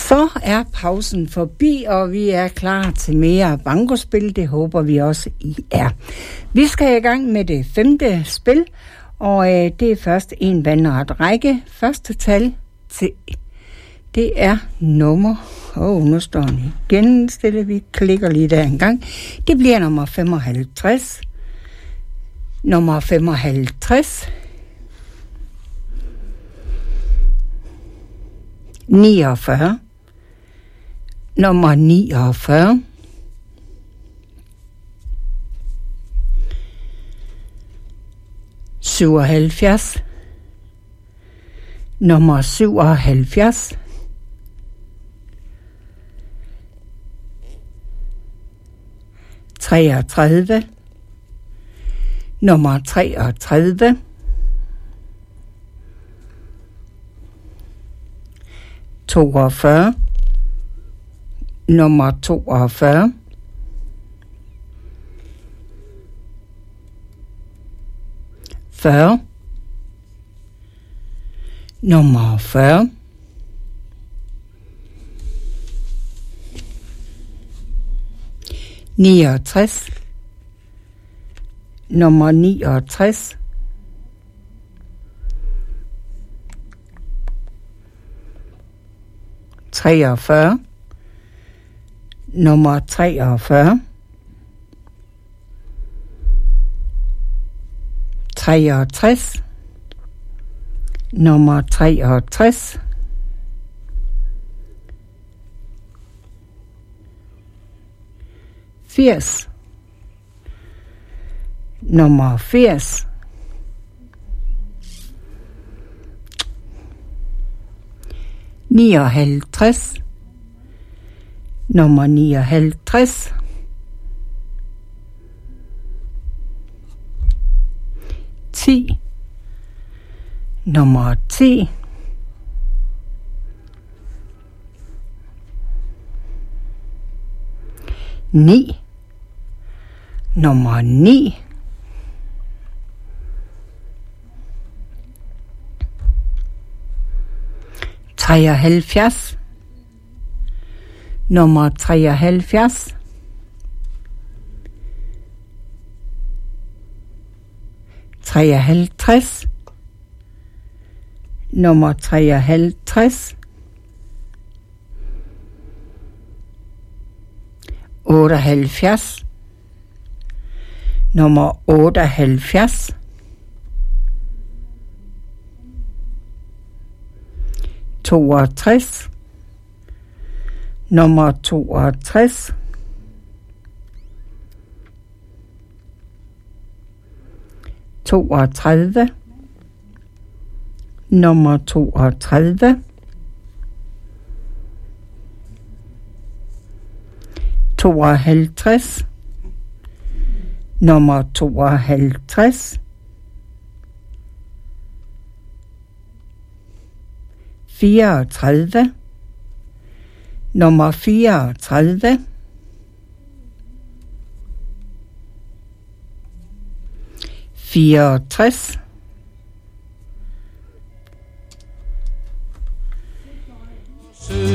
Så er pausen forbi, og vi er klar til mere bankospil. Det håber vi også, I er. Vi skal i gang med det 5. spil, og det er først en vandret række. Første tal til det er nummer... nu står den igen stille. Vi klikker lige der en gang. Det bliver nummer 55. Nummer 55. 49. Nummer 49. 77. Nummer 77. 33. Nummer 33. 42. Nummer 42. 40. Nummer 40. 69. Nummer 69. 43. Nummer 43. 63. Nummer 63. 80. Nummer 80. 59. Nummer 59. 10. Nummer 10. 9. Nummer 9. 73. Nummer 73. 53. Nummer 53. 78. Nummer 78. 62. Nummer 62. 32. Nummer 32. 52. Nummer 52. 34. Nummer 34. 64.